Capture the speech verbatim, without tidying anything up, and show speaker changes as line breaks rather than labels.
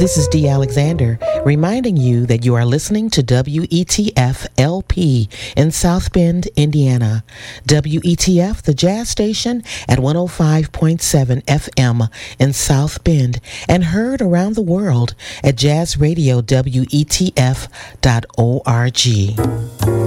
This is Dee Alexander reminding you that you are listening to W E T F L P in South Bend, Indiana. W E T F, the jazz station at one oh five point seven F M in South Bend, and heard around the world at jazz radio W E T F dot org.